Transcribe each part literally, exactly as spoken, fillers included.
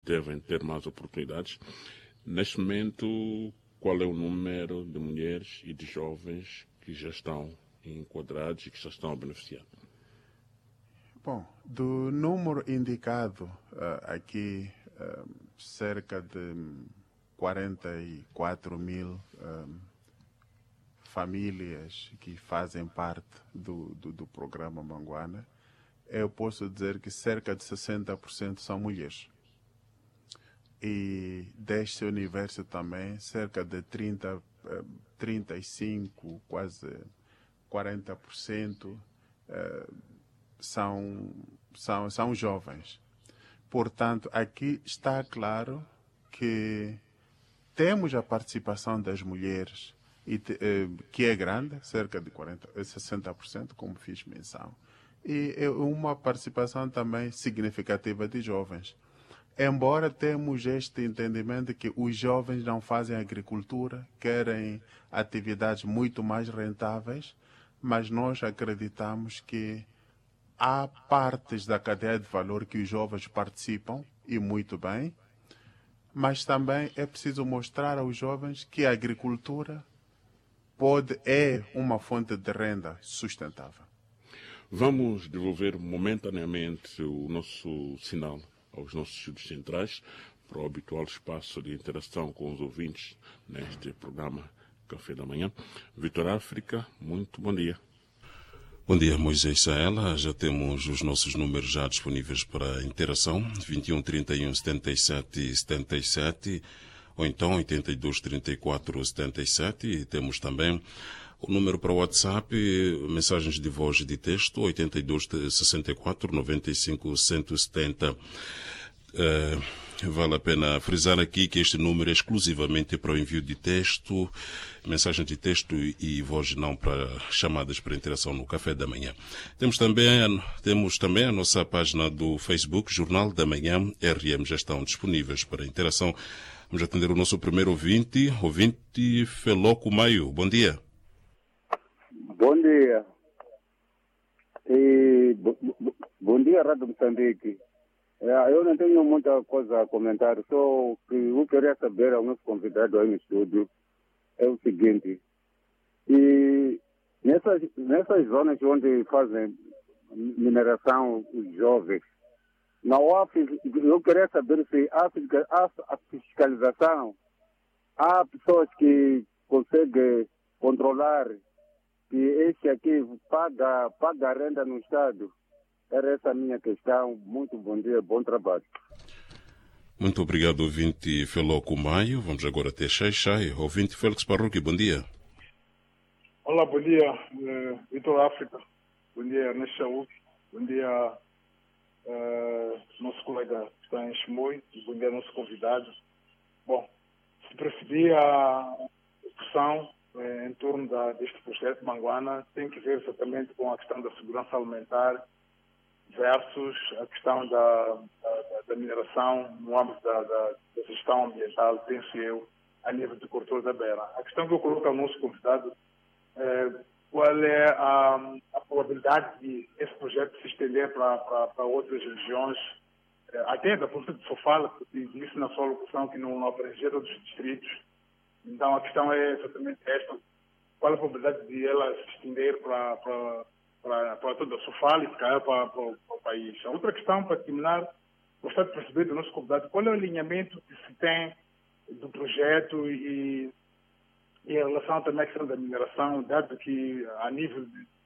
devem ter mais oportunidades. Neste momento, qual é o número de mulheres e de jovens que já estão enquadrados e que já estão a beneficiar? Bom, do número indicado uh, aqui, uh, cerca de quarenta e quatro mil uh, famílias que fazem parte do, do, do programa Manguana, eu posso dizer que cerca de sessenta por cento são mulheres. E deste universo também, cerca de trinta, trinta e cinco, quase quarenta por cento uh, são, são, são jovens. Portanto, aqui está claro que temos a participação das mulheres, e, eh, que é grande, cerca de quarenta, sessenta por cento, como fiz menção, e é uma participação também significativa de jovens. Embora temos este entendimento que os jovens não fazem agricultura, querem atividades muito mais rentáveis, mas nós acreditamos que há partes da cadeia de valor que os jovens participam, e muito bem, mas também é preciso mostrar aos jovens que a agricultura pode, é uma fonte de renda sustentável. Vamos devolver momentaneamente o nosso sinal aos nossos estúdios centrais para o habitual espaço de interação com os ouvintes neste programa Café da Manhã. Vitor África, muito bom dia. Bom dia, Moisés Saela. Já temos os nossos números já disponíveis para interação, vinte e um, trinta e um, setenta e sete, setenta e sete, ou então oitenta e dois, trinta e quatro, setenta e sete, e temos também o número para o WhatsApp, mensagens de voz e de texto, oitenta e dois, sessenta e quatro, noventa e cinco, cento e setenta. Uh, Vale a pena frisar aqui que este número é exclusivamente para o envio de texto, mensagem de texto e voz, não para chamadas para interação no Café da Manhã. Temos também, temos também a nossa página do Facebook, Jornal da Manhã, R M, já estão disponíveis para interação. Vamos atender o nosso primeiro ouvinte, ouvinte Feloco Maio. Bom dia. Bom dia. E, bo, bo, bom dia, Rádio Moçambique. Eu não tenho muita coisa a comentar, só que eu queria saber ao nosso convidado aí no estúdio é o seguinte: e nessas, nessas zonas onde fazem mineração os jovens, não há, eu queria saber se há, há a fiscalização, há pessoas que conseguem controlar que este aqui paga, paga a renda no Estado. Era essa a minha questão. Muito bom dia, bom trabalho. Muito obrigado, ouvinte Feloco Maio. Vamos agora ter Xai-Xai. Ouvinte Félix Parruque, bom dia. Olá, bom dia, uh, Vitor África. Bom dia, Ernesto Chaúque. Bom dia, uh, nosso colega que está em Chimoio. Bom dia, nosso convidado. Bom, se percebi a discussão uh, em torno da, deste projeto Manguana, tem que ver exatamente com a questão da segurança alimentar versus a questão da, da, da mineração no âmbito da, da, da gestão ambiental, penso eu, a nível de cultura da beira. A questão que eu coloco ao nosso convidado é qual é a, a probabilidade de esse projeto se estender para, para, para outras regiões, é, até da política de Sofala, porque disse na sua locução que não, não abrangia todos os distritos. Então a questão é exatamente esta: qual a probabilidade de ela se estender para, para para, para toda a Sofala e se calhar para, para, para o país. A outra questão, para terminar, gostaria de perceber do nosso convidado qual é o alinhamento que se tem do projeto e, e em relação também à questão da mineração, dado que a nível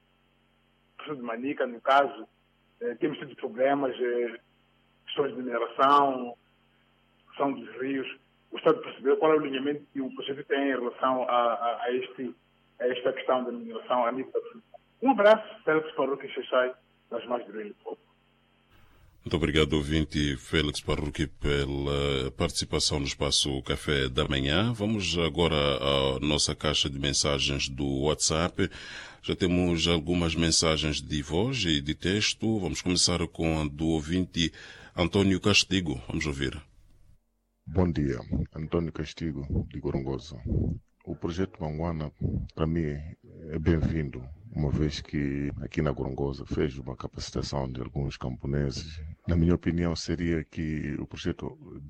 de, de Manica, no caso, eh, temos tido problemas, eh, questões de mineração, questão dos rios. Gostaria de perceber qual é o alinhamento que o projeto tem em relação a, a, a, este, a esta questão da mineração a nível da. Um abraço, Félix Parruque Xai, das mais de Rio. Muito obrigado, ouvinte Félix Parruque, pela participação no espaço Café da Manhã. Vamos agora à nossa caixa de mensagens do WhatsApp. Já temos algumas mensagens de voz e de texto. Vamos começar com a do ouvinte Antônio Castigo. Vamos ouvir. Bom dia, Antônio Castigo, de Gorongosa. O projeto Manguana, para mim, é bem-vindo, uma vez que aqui na Gorongosa fez uma capacitação de alguns camponeses. Na minha opinião, seria que o projeto